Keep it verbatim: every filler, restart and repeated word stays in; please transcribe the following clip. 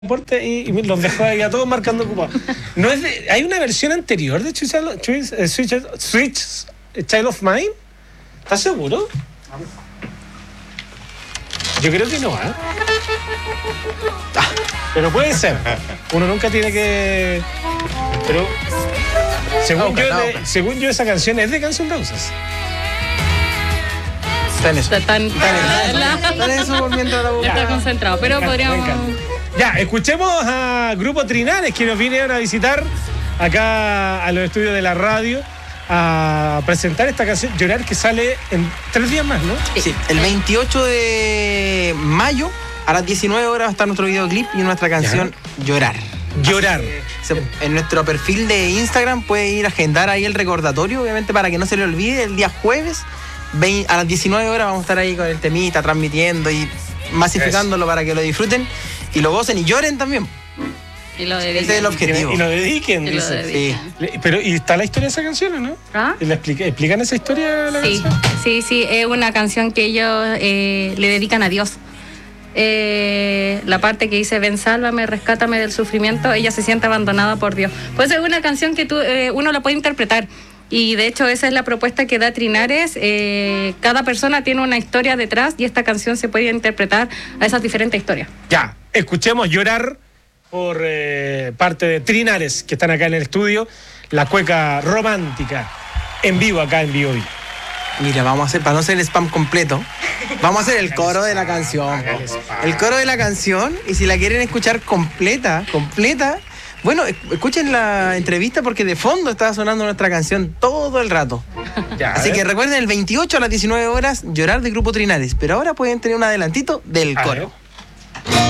deporte y, y los dejó ahí a todos marcando ocupados. No es de, ¿hay una versión anterior de Switch, Switch, Switch, Switch Child of Mine? ¿Estás seguro? Yo creo que no, ¿eh? Ah, pero puede ser. Uno nunca tiene que... Pero... Según, no, yo, no, de, no. según yo, esa canción es de Guns N' Roses. Está en eso. Está en, está en eso por mientras la boca. Está concentrado, pero me podríamos... Me ya, escuchemos a Grupo Trinares, que nos vinieron a visitar acá a los estudios de la radio a presentar esta canción, Llorar, que sale en tres días más, ¿no? Sí, el veintiocho de mayo a las diecinueve horas va a estar nuestro videoclip y nuestra canción ya. Llorar. Llorar. Se, en nuestro perfil de Instagram puede ir a agendar ahí el recordatorio, obviamente para que no se le olvide, el día jueves a las diecinueve horas vamos a estar ahí con el temita, transmitiendo y masificándolo para que lo disfruten y lo gocen y lloren también. Y lo dediquen. Ese es el objetivo. Y lo dediquen, y dice. Lo dediquen. Sí. Pero, ¿y está la historia de esa canción o no? ¿Ah? ¿La explica, ¿Explican esa historia de la sí, canción? Sí, sí, es una canción que ellos eh, le dedican a Dios. Eh, la parte que dice ven, sálvame, rescátame del sufrimiento, ella se siente abandonada por Dios. Pues es una canción que tú, eh, uno la puede interpretar. Y de hecho esa es la propuesta que da Trinares. Eh, cada persona tiene una historia detrás y esta canción se puede interpretar a esas diferentes historias. Ya, escuchemos Llorar por eh, parte de Trinares, que están acá en el estudio. La cueca romántica en vivo acá en Vivo. Mira, vamos a hacer, para no hacer el spam completo, vamos a hacer el coro de la canción. El coro de la canción, y si la quieren escuchar completa, completa, bueno, escuchen la entrevista porque de fondo estaba sonando nuestra canción todo el rato. Ya, así que recuerden, el veintiocho a las diecinueve horas, Llorar de Grupo Trinares. Pero ahora pueden tener un adelantito del coro.